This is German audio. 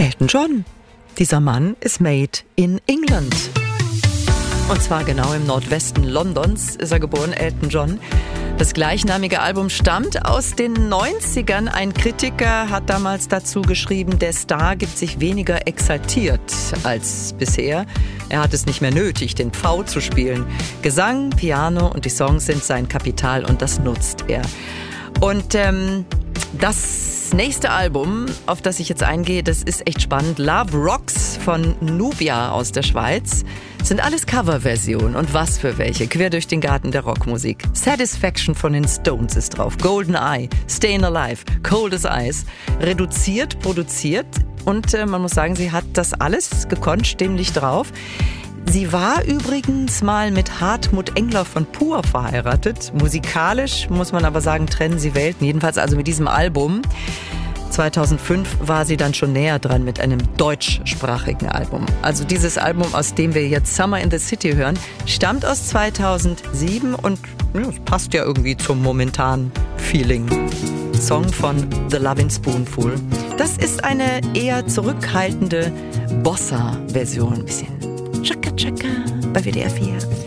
Elton John. Dieser Mann ist made in England. Und zwar genau im Nordwesten Londons ist er geboren, Elton John. Das gleichnamige Album stammt aus den 90ern. Ein Kritiker hat damals dazu geschrieben, der Star gibt sich weniger exaltiert als bisher. Er hat es nicht mehr nötig, den Pfau zu spielen. Gesang, Piano und die Songs sind sein Kapital und das nutzt er. Und das nächste Album, auf das ich jetzt eingehe, das ist echt spannend. Love Rocks von Nubia aus der Schweiz. Sind alles Coverversionen und was für welche. Quer durch den Garten der Rockmusik. Satisfaction von den Stones ist drauf. Golden Eye, Stayin' Alive, Cold as Ice. Reduziert, produziert und man muss sagen, sie hat das alles gekonnt, stimmlich drauf. Sie war übrigens mal mit Hartmut Engler von Pur verheiratet. Musikalisch muss man aber sagen, trennen sie Welten. Jedenfalls also mit diesem Album. 2005 war sie dann schon näher dran mit einem deutschsprachigen Album. Also dieses Album, aus dem wir jetzt Summer in the City hören, stammt aus 2007 und ja, es passt ja irgendwie zum momentanen Feeling. Song von The Lovin' Spoonful. Das ist eine eher zurückhaltende Bossa-Version. Ein bisschen Chaka Chaka bei WDR 4.